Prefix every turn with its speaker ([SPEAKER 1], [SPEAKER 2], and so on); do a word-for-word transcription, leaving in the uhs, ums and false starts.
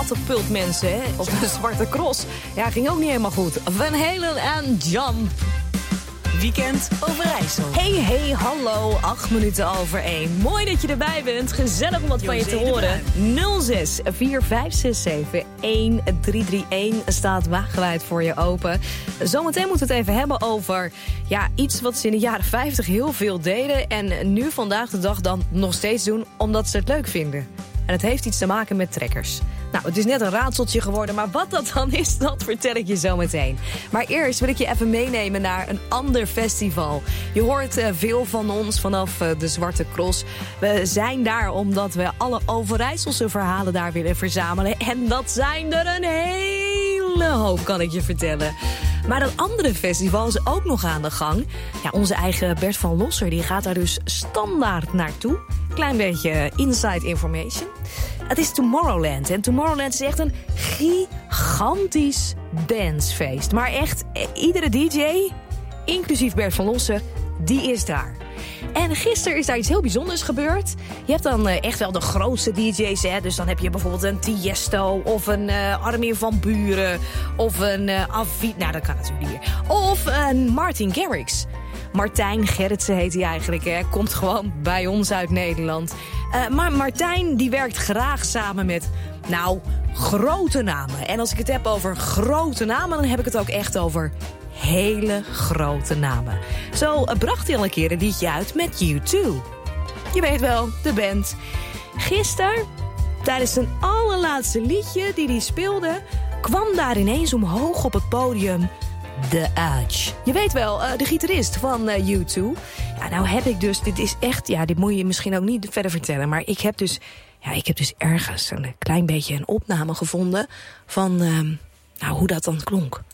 [SPEAKER 1] Catapult mensen, hè? Op de Zwarte Cross. Ja, ging ook niet helemaal goed. Van Halen en Jump.
[SPEAKER 2] Weekend Overijssel.
[SPEAKER 1] Hey, hey, hallo. Acht minuten over één. Mooi dat je erbij bent. Gezellig om wat van je te horen. nul zes vier vijf zes zeven een drie drie een staat wagenwijd voor je open. Zometeen moeten we het even hebben over ja, iets wat ze in de jaren vijftig heel veel deden. En nu vandaag de dag dan nog steeds doen, omdat ze het leuk vinden. En het heeft iets te maken met trekkers. Nou, het is net een raadseltje geworden, maar wat dat dan is, dat vertel ik je zo meteen. Maar eerst wil ik je even meenemen naar een ander festival. Je hoort uh, veel van ons vanaf uh, de Zwarte Cross. We zijn daar omdat we alle Overijsselse verhalen daar willen verzamelen. En dat zijn er een hele hoop, kan ik je vertellen. Maar dat andere festival is ook nog aan de gang. Ja, onze eigen Bert van Losser die gaat daar dus standaard naartoe. Klein beetje inside information. Het is Tomorrowland. En Tomorrowland is echt een gigantisch dancefeest. Maar echt, iedere D J, inclusief Bert van Losser, die is daar. En gisteren is daar iets heel bijzonders gebeurd. Je hebt dan uh, echt wel de grootste D J's, hè. Dus dan heb je bijvoorbeeld een Tiesto of een uh, Armin van Buuren of een uh, Avi... Nou, dat kan natuurlijk niet meer. Of een Martin Garrix. Martijn Gerritsen heet hij eigenlijk, hè. Komt gewoon bij ons uit Nederland. Uh, maar Martijn die werkt graag samen met, nou, grote namen. En als ik het heb over grote namen, dan heb ik het ook echt over hele grote namen. Zo bracht hij al een keer een liedje uit met U twee. Je weet wel, de band. Gisteren, tijdens zijn allerlaatste liedje die hij speelde, kwam daar ineens omhoog op het podium The Edge. Je weet wel, uh, de gitarist van uh, U twee. Ja, nou heb ik dus, dit is echt, ja, dit moet je misschien ook niet verder vertellen, maar ik heb dus, ja, ik heb dus ergens een klein beetje een opname gevonden van, uh, nou, hoe dat dan klonk.